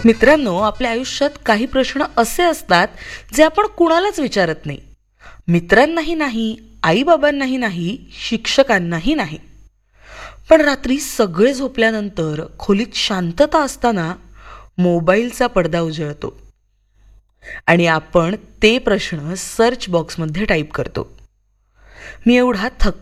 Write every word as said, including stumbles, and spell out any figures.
मित्रांनो, आपल्या आयुष्यात काही प्रश्न असे असतात जे आपण कुणालाच विचारत नाही. मित्रांनाही नाही, आईबाबांनाही नाही, शिक्षकांनाही नाही. पण रात्री सगळे झोपल्यानंतर खोलीत शांतता असताना मोबाईलचा पडदा उजळतो आणि आपण ते प्रश्न सर्च बॉक्समध्ये टाईप करतो. मी एवढा थक